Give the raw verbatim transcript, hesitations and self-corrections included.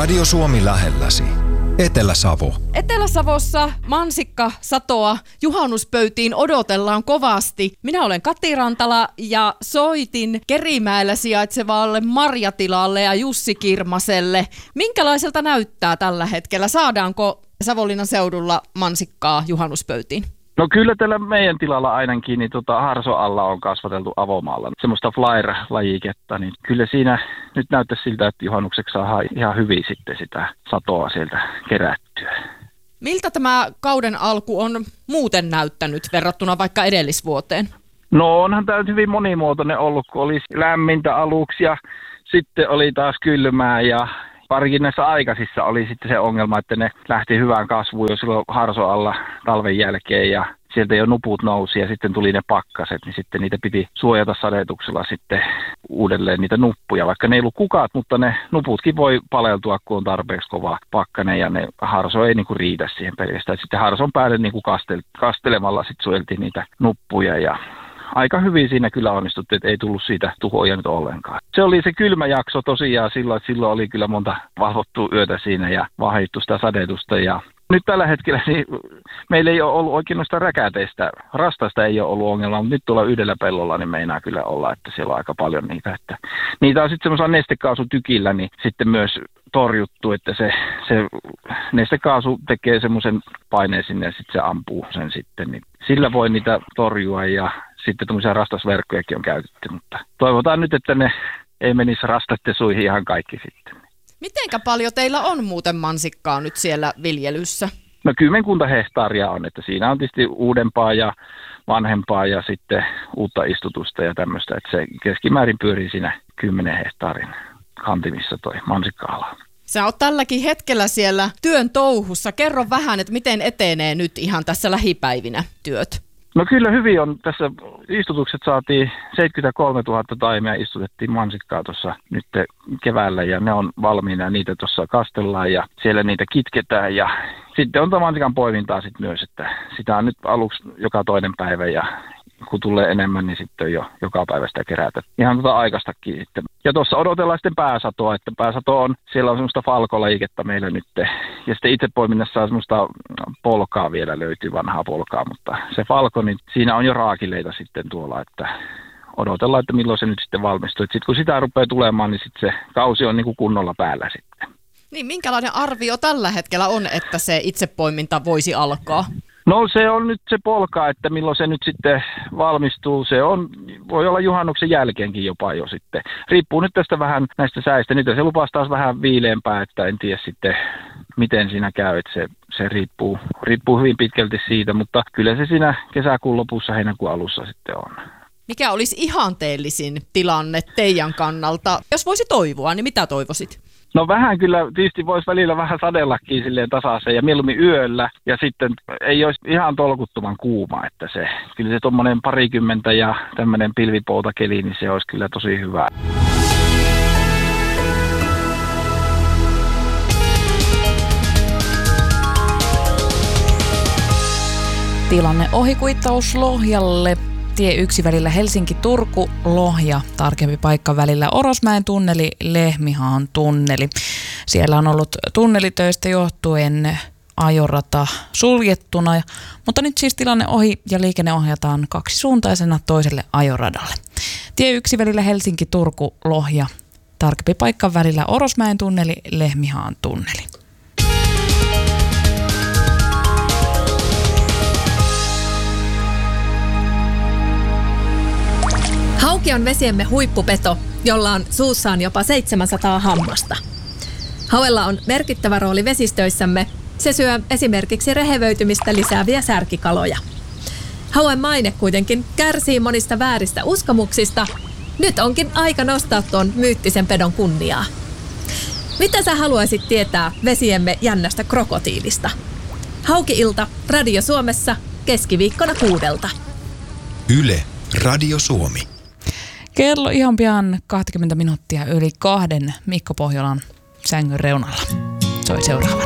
Radio Suomi lähelläsi. Etelä-Savo. Etelä-Savossa mansikka satoa juhannuspöytiin odotellaan kovasti. Minä olen Kati Rantala ja soitin Kerimäellä sijaitsevalle marjatilalle ja Jussi Kirmaselle. Minkälaiselta näyttää tällä hetkellä? Saadaanko Savonlinnan seudulla mansikkaa juhannuspöytiin? No kyllä tällä meidän tilalla ainakin, niin tota harso alla on kasvateltu avomaalla semmoista flyer-lajiketta, niin kyllä siinä nyt näyttäisi siltä, että juhannukseksi saa ihan hyvin sitten sitä satoa sieltä kerättyä. Miltä tämä kauden alku on muuten näyttänyt verrattuna vaikka edellisvuoteen? No onhan tämä hyvin monimuotoinen ollut, kun oli lämmintä aluksi ja sitten oli taas kylmää ja parikin näissä aikaisissa oli sitten se ongelma, että ne lähti hyvään kasvuun jo silloin harso alla talven jälkeen ja sieltä jo nuput nousi ja sitten tuli ne pakkaset, niin sitten niitä piti suojata sadetuksella sitten uudelleen niitä nuppuja, vaikka ne ei ollut kukat, mutta ne nuputkin voi paleltua, kun on tarpeeksi kova pakkanen ja ne harso ei niinku riitä siihen pelkästään. Sitten harson päälle niinku kastel, kastelemalla sitten suojeltiin niitä nuppuja ja aika hyvin siinä kyllä onnistuttiin, että ei tullut siitä tuhoja nyt ollenkaan. Se oli se kylmä jakso tosiaan silloin, että silloin oli kyllä monta valvottua yötä siinä ja vahdittu sitä sadetusta. Ja nyt tällä hetkellä niin meillä ei ole ollut oikein noista räkäteistä, rastasta ei ole ollut ongelmaa, mutta nyt tuolla yhdellä pellolla niin meinaa kyllä olla, että siellä on aika paljon niitä. Että niitä on sitten semmoisella nestekaasutykillä niin sitten myös torjuttu, että se, se nestekaasu tekee semmoisen paineen sinne ja sitten se ampuu sen sitten, niin sillä voi niitä torjua ja sitten tuollaisia rastasverkkojakin on käytetty, mutta toivotaan nyt, että ne ei menisi rastatte suihin ihan kaikki sitten. Mitenkä paljon teillä on muuten mansikkaa nyt siellä viljelyssä? No kymmenkunta hehtaaria on, että siinä on tietysti uudempaa ja vanhempaa ja sitten uutta istutusta ja tämmöistä, että se keskimäärin pyörii siinä kymmenen hehtaarin kantimissa toi mansikka-ala. Sä oot tälläkin hetkellä siellä työn touhussa. Kerro vähän, että miten etenee nyt ihan tässä lähipäivinä työt? No kyllä hyvin on. Tässä istutukset saatiin seitsemänkymmentäkolmetuhatta taimea istutettiin mansikkaa tuossa nyt keväällä ja ne on valmiina ja niitä tuossa kastellaan ja siellä niitä kitketään ja sitten on mansikan poimintaa sitten myös, että sitä on nyt aluksi joka toinen päivä ja kun tulee enemmän, niin sitten jo joka päivä sitä kerätä. Ihan tuota aikaistakin sitten. Ja tuossa odotellaan sitten pääsatoa, että pääsato on, siellä on semmoista falkolajiketta meillä nyt. Ja sitten itse poiminnassa on semmoista polkaa vielä löytyy, vanhaa polkaa, mutta se falko, niin siinä on jo raakileita sitten tuolla, että odotellaan, että milloin se nyt sitten valmistuu. Sitten kun sitä rupeaa tulemaan, niin sitten se kausi on niin kuin kunnolla päällä sitten. Niin, minkälainen arvio tällä hetkellä on, että se itsepoiminta voisi alkaa? No se on nyt se polka, että milloin se nyt sitten valmistuu. Se on, voi olla juhannuksen jälkeenkin jopa jo sitten. Riippuu nyt tästä vähän näistä säistä. Nyt se lupaa taas vähän viileämpää, että en tiedä sitten miten siinä käy. Että se, se riippuu, riippuu hyvin pitkälti siitä, mutta kyllä se siinä kesäkuun lopussa, heinäkuun alussa sitten on. Mikä olisi ihanteellisin tilanne teidän kannalta? Jos voisi toivoa, niin mitä toivoisit? No vähän kyllä, tietysti voisi välillä vähän sadellakin silleen tasaisen ja mieluummin yöllä ja sitten ei olisi ihan tolkuttoman kuuma, että se, kyllä se tommonen parikymmentä ja tämmöinen pilvipoutakeli, niin se olisi kyllä tosi hyvä. Tilanne ohikuittaus Lohjalle. Tie yksi välillä Helsinki-Turku, Lohja, tarkempi paikka välillä Orosmäen tunneli, Lehmihaan tunneli. Siellä on ollut tunnelitöistä johtuen ajorata suljettuna, mutta nyt siis tilanne ohi ja liikenne ohjataan kaksisuuntaisena toiselle ajoradalle. Tie yksi välillä Helsinki-Turku, Lohja, tarkempi paikka välillä Orosmäen tunneli, Lehmihaan tunneli. Hauki on vesiemme huippupeto, jolla on suussaan jopa seitsemänsataa hammasta. Hauella on merkittävä rooli vesistöissämme. Se syö esimerkiksi rehevöitymistä lisääviä särkikaloja. Hauen maine kuitenkin kärsii monista vääristä uskomuksista. Nyt onkin aika nostaa tuon myyttisen pedon kunniaa. Mitä sä haluaisit tietää vesiemme jännästä krokotiilista? Hauki-ilta Radio Suomessa keskiviikkona kuudelta. Yle Radio Suomi. Kello ihan pian kaksikymmentä minuuttia yli kahden Mikko Pohjolan sängyn reunalla. Soi seuraava.